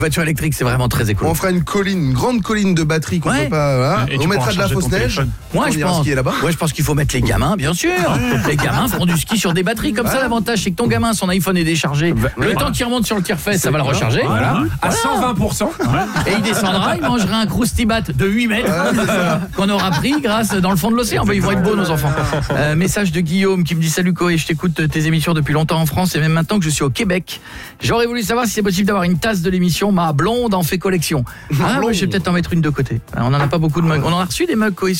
Voiture électrique, c'est vraiment très écolo. On fera une grande colline de batterie qu'on peut pas. Voilà. Et tu On mettra pourras de la charger fausse ton neige. téléphone. Moi, On je ira pense. skier là-bas. Ouais, je pense qu'il faut mettre les gamins, bien sûr. Les gamins feront du ski sur des batteries. Comme ça, l'avantage, c'est que ton gamin, son iPhone est déchargé. Le temps qu'il remonte sur le tire-fesse, ça va le recharger. Voilà. À 120%. Et il descendra, il mangera un croustibat de 8 mètres qu'on aura pris grâce dans le fond de l'océan. Ils vont être beaux, nos enfants. Message de Guillaume qui me dit: salut Koé, je t'écoute tes émissions depuis longtemps en France et même maintenant que je suis au Québec. J'aurais voulu savoir si c'est possible d'avoir une tasse de l'émission. Ma blonde en fait collection. Moi, je vais peut-être en mettre une de côté. On en a pas beaucoup de mugs. On en a reçu des mugs Koé